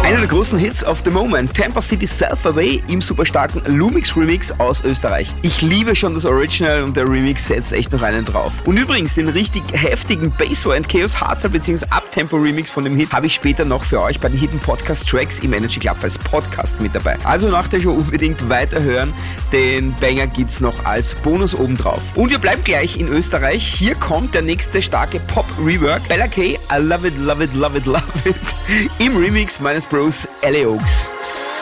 Einer der großen Hits of the Moment, Tampa City Self-Away im super starken Lumix Remix aus Österreich. Ich liebe schon das Original und der Remix setzt echt noch einen drauf. Und übrigens, den richtig heftigen Bassware and Chaos Hardstyle bzw. Uptempo Remix von dem Hit habe ich später noch für euch bei den Hidden Podcast Tracks im Energy Club als Podcast mit dabei. Also nach der Show unbedingt weiterhören, den Banger gibt's noch als Bonus obendrauf. Und wir bleiben gleich in Österreich. Hier kommt der nächste starke Pop-Rework. Bella K, I Love It, Love It, Love It, Love It im Remix meines Bros L.A. Oaks.